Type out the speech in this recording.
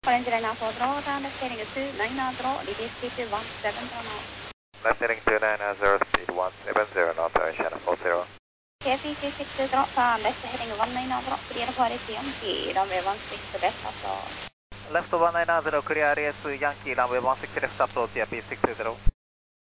Orange line now 40, left heading 290, release speed 17 knots. Left heading 290, speed 170 knots, channel 40. KFE 260 drop, left heading 190, clear for RS Yankee, runway 16 left approach. Left 190, clear RS Yankee, runway 16 left approach, yeah, P620.